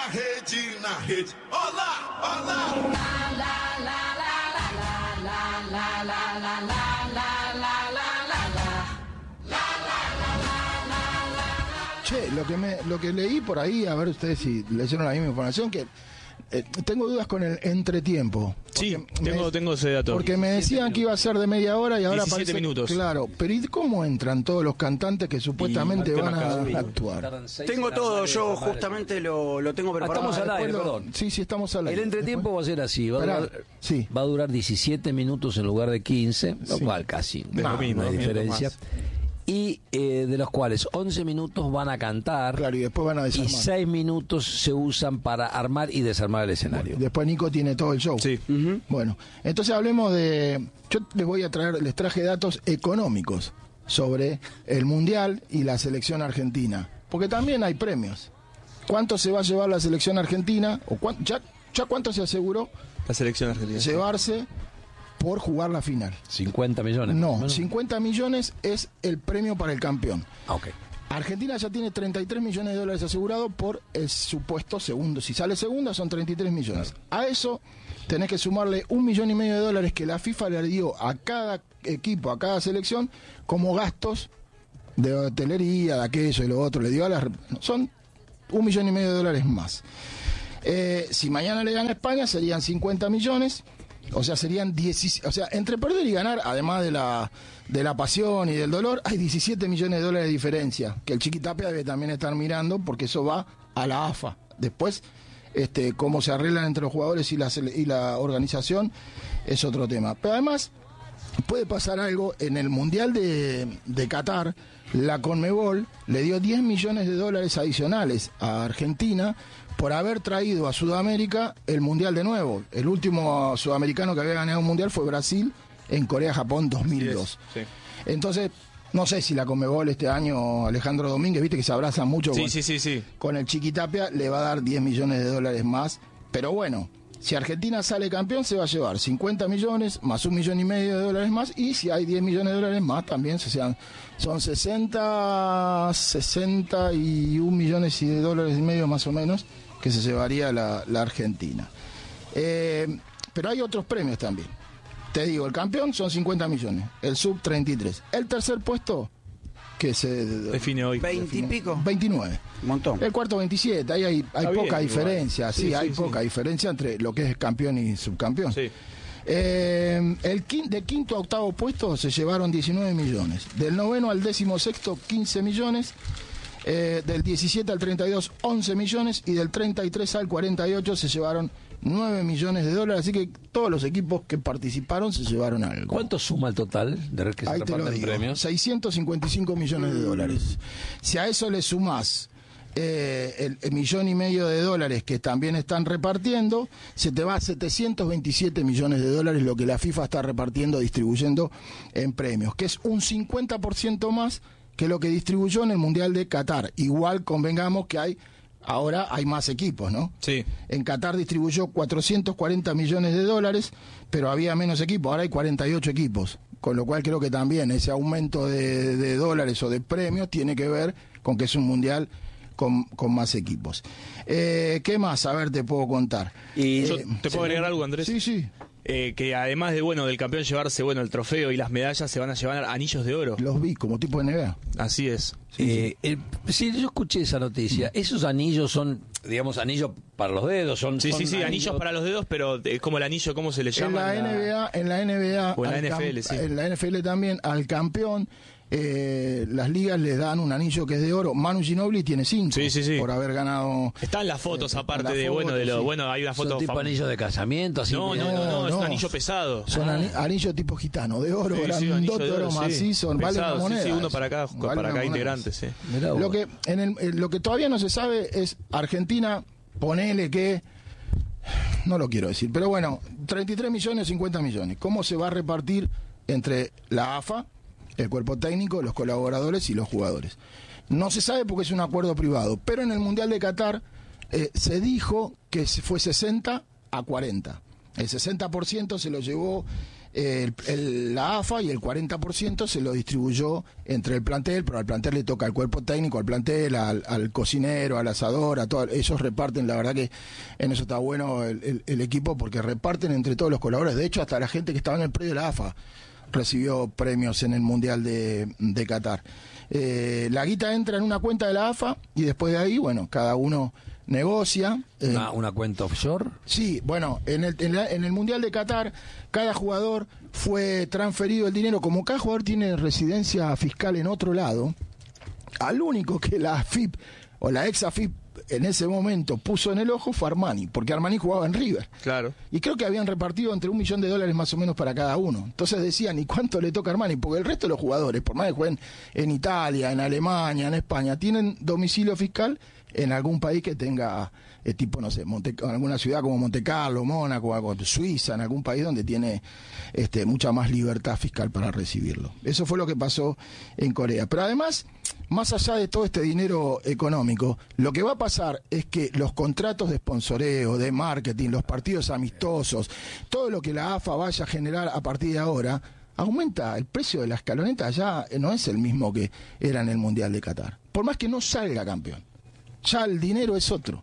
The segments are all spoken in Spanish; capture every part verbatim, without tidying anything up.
rede, na rede. Olá, olá. La, la, la, la, la, la, la, la, la, la, la, la, la. Che, lo que me, lo que leí por ahí, a ver ustedes si leyeron la misma información, que eh, tengo dudas con el entretiempo. Sí, tengo, me, tengo ese dato. Porque me decían que iba a ser de media hora y ahora diecisiete parece, minutos. Claro, pero ¿y cómo entran todos los cantantes que supuestamente van a acá, actuar? Tengo todo, yo justamente lo, lo tengo preparado. Estamos al aire, Lo, perdón. sí, sí, estamos al aire. El entretiempo va a ser así, va a, durar, sí. va a durar diecisiete minutos en lugar de quince, lo Sí. cual casi De no, lo mismo, no hay dos diferencia. minutos Y eh, de los cuales once minutos van a cantar, Claro, y después van a y desarmar. seis minutos se usan para armar y desarmar el escenario. Después Nico tiene todo el show. Sí. Uh-huh. Bueno, entonces hablemos de... Yo les voy a traer, les traje datos económicos sobre el Mundial y la selección argentina. Porque también hay premios. ¿Cuánto se va a llevar la selección argentina? ¿O cuán, ya, ya cuánto se aseguró La selección argentina. llevarse por jugar la final? cincuenta millones. No, Bueno. cincuenta millones es el premio para el campeón. Ah, ok. Argentina ya tiene treinta y tres millones de dólares asegurados por el supuesto segundo. Si sale segunda son treinta y tres millones. A eso tenés que sumarle un millón y medio de dólares que la FIFA le dio a cada equipo, a cada selección, como gastos de hotelería, de aquello y lo otro. Le dio a las... Son un millón y medio de dólares más. Eh, si mañana le gana a España serían cincuenta millones. O sea, serían diecisiete, o sea, entre perder y ganar, además de la de la pasión y del dolor, hay diecisiete millones de dólares de diferencia, que el Chiquitapia debe también estar mirando, porque eso va a la A F A. Después, este, cómo se arreglan entre los jugadores y la, y la organización es otro tema. Pero además, puede pasar algo, en el Mundial de, de Qatar, la Conmebol le dio diez millones de dólares adicionales a Argentina por haber traído a Sudamérica el Mundial de nuevo. El último sudamericano que había ganado un Mundial fue Brasil en Corea-Japón dos mil dos. Sí. Entonces, no sé si la Conmebol este año, Alejandro Domínguez, viste que se abraza mucho Sí, con, sí, sí, sí. con el Chiquitapia, le va a dar diez millones de dólares más. Pero bueno, si Argentina sale campeón se va a llevar cincuenta millones más un millón y medio de dólares más, y si hay diez millones de dólares más también se sean, son sesenta, sesenta y un millones de dólares y medio más o menos que se llevaría la, la Argentina. Eh, pero hay otros premios también. Te digo, el campeón son cincuenta millones, el sub treinta y tres. El tercer puesto, que se define hoy. ¿Veinte y pico? veintinueve. Un montón. El cuarto veintisiete, ahí hay, hay Está poca bien, diferencia, igual. sí, Sí, hay sí, poca sí. diferencia entre lo que es campeón y subcampeón. Sí. Eh, el quin- de quinto a octavo puesto se llevaron diecinueve millones, del noveno al décimo sexto quince millones, eh, del diecisiete al treinta y dos once millones, y del treinta y tres al cuarenta y ocho se llevaron nueve millones de dólares, así que todos los equipos que participaron se llevaron algo. ¿Cuánto suma el total de que se Ahí te lo reparten digo, premios? seiscientos cincuenta y cinco millones de dólares. Si a eso le sumás eh, el, el millón y medio de dólares que también están repartiendo, se te va a setecientos veintisiete millones de dólares lo que la FIFA está repartiendo, distribuyendo en premios, que es un cincuenta por ciento más que lo que distribuyó en el Mundial de Qatar. Igual convengamos que hay ahora hay más equipos, ¿no? Sí. En Qatar distribuyó cuatrocientos cuarenta millones de dólares, pero había menos equipos, ahora hay cuarenta y ocho equipos, con lo cual creo que también ese aumento de, de dólares o de premios tiene que ver con que es un mundial con, con más equipos. Eh, ¿Qué más? A ver, te puedo contar. Y Yo Eh, te puedo agregar algo, Andrés. Sí, sí, Eh, que además de bueno del campeón llevarse bueno el trofeo y las medallas, se van a llevar anillos de oro. los vi como tipo N B A. Así es. Eh, el- sí, yo escuché esa noticia. Esos anillos son, digamos, anillos para los dedos. Son, Sí, son sí, sí, anillos para los dedos, pero es como el anillo, ¿cómo se le En llama? la N B A, en la N B A, O en la al N F L, cam- sí. en la N F L también, al campeón, eh, las ligas les dan un anillo que es de oro. Manu Ginobili tiene cinco Sí, sí, sí. por haber ganado. Están las fotos Eh, aparte las de bueno de fotos, lo sí. bueno hay una son foto tipo fam- anillos de casamiento, así. No, no, medio- no, no, es un no. anillo pesado. Son Ah. ani- anillos tipo gitano, de oro, Sí, sí, grandote, anillo de oro oro, sí. macizo, vale una Pesado, sí, moneda. sí, uno eso. para cada- Vale para una cada moneda. integrante, sí. Mirá vos. Lo que, en el, eh, lo que todavía no se sabe es Argentina, ponele que, no lo quiero decir, pero bueno, treinta y tres millones, cincuenta millones. ¿Cómo se va a repartir entre la A F A, el cuerpo técnico, los colaboradores y los jugadores? No se sabe porque es un acuerdo privado, pero en el Mundial de Qatar eh, se dijo que se fue sesenta a cuarenta. El sesenta por ciento se lo llevó el, el, la A F A y el cuarenta por ciento se lo distribuyó entre el plantel, pero al plantel le toca al cuerpo técnico, al plantel, al, al cocinero, al asador, a todo, ellos reparten, la verdad que en eso está bueno el, el, el equipo porque reparten entre todos los colaboradores, de hecho hasta la gente que estaba en el predio de la A F A recibió premios en el Mundial de, de Qatar. Eh, la guita entra en una cuenta de la A F A y después de ahí, bueno, cada uno negocia. Eh, Una, una cuenta offshore. Sí, bueno, en el, en, la, en el Mundial de Qatar, cada jugador fue transferido el dinero, como cada jugador tiene residencia fiscal en otro lado, al único que la A F I P o la ex A F I P en ese momento puso en el ojo fue Armani, porque Armani jugaba en River. Claro. Y creo que habían repartido entre un millón de dólares más o menos para cada uno. Entonces decían, ¿y cuánto le toca a Armani? Porque el resto de los jugadores, por más que jueguen en Italia, en Alemania, en España, tienen domicilio fiscal en algún país que tenga, eh, tipo, no sé, Monte, alguna ciudad como Monte Carlo, Mónaco, algo, Suiza, en algún país donde tiene este, mucha más libertad fiscal para recibirlo. Eso fue lo que pasó en Corea. Pero además, más allá de todo este dinero económico, lo que va a pasar es que los contratos de sponsoreo, de marketing, los partidos amistosos, todo lo que la A F A vaya a generar a partir de ahora, aumenta el precio de la escaloneta, ya no es el mismo que era en el Mundial de Qatar. Por más que no salga campeón, ya el dinero es otro.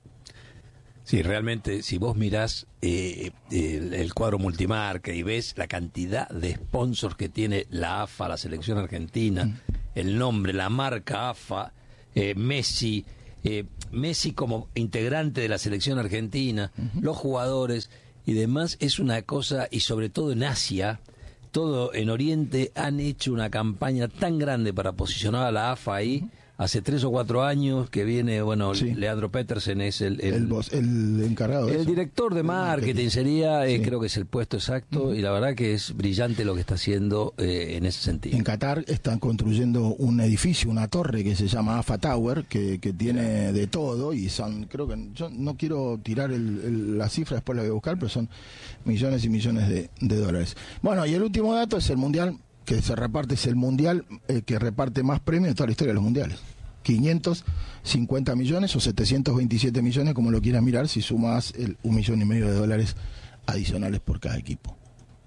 Sí, realmente, si vos mirás eh, el, el cuadro multimarca y ves la cantidad de sponsors que tiene la A F A, la selección argentina, mm. el nombre, la marca A F A, eh, Messi, eh, Messi como integrante de la selección argentina, uh-huh. los jugadores y demás, es una cosa, y sobre todo en Asia, todo en Oriente, han hecho una campaña tan grande para posicionar a la A F A ahí. Uh-huh. Hace tres o cuatro años que viene, bueno, sí. Leandro Petersen es el el, el, boss, el encargado de el eso. director de marketing, marketing. sería, eh, sí. creo que es el puesto exacto, uh-huh. y la verdad que es brillante lo que está haciendo eh, en ese sentido. En Qatar están construyendo un edificio, una torre que se llama A F A Tower, que, que tiene de todo, y son, creo que, yo no quiero tirar el, el, la cifra, después la voy a buscar, pero son millones y millones de, de dólares. Bueno, y el último dato es el Mundial que se reparte, es el mundial eh, que reparte más premios de toda la historia de los mundiales. quinientos cincuenta millones o setecientos veintisiete millones, como lo quieras mirar, si sumas el un millón y medio de dólares adicionales por cada equipo.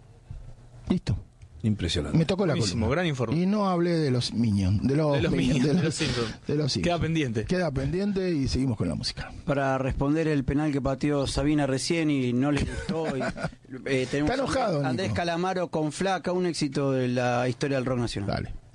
Listo. Impresionante. Me tocó la Buenísimo, columna. Gran informe. Y no hablé de los Minions, de los, de los Minions, Minions, de de los, los Simpsons. de los Simpsons. Queda pendiente. Queda pendiente y seguimos con la música. Para responder el penal que pateó Sabina recién y no le gustó. Y, eh, tenemos Está enojado, Andrés Nico. Calamaro con Flaca, un éxito de la historia del rock nacional. Dale.